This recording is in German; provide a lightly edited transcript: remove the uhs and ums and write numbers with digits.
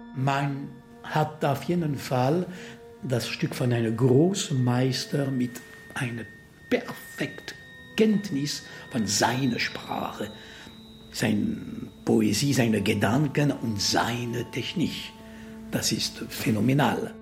Man hat auf jeden Fall das Stück von einem großen Meister mit einer perfekten Kenntnis von seiner Sprache, seiner Poesie, seiner Gedanken und seiner Technik. Das ist phänomenal.